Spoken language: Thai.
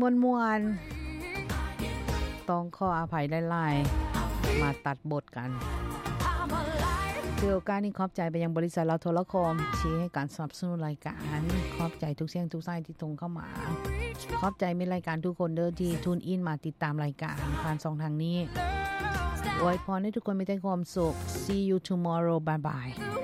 ม่วนๆต้องขออภัยหลายๆมาตัดบทกันเกี่ยวกันนี่ขอบใจไปยังบริษัทเราโทรคมที่ให้การสนับสนุนรายการขอบใจทุกเสียงทุกสายที่ตรงเข้ามาขอบใจมิตรรายการทุกคนเด้อที่ทูนอินมาติดตามรายการผ่าน2ทางนี้อวยพรให้ทุกคนมีแต่ความสุข See you tomorrow bye bye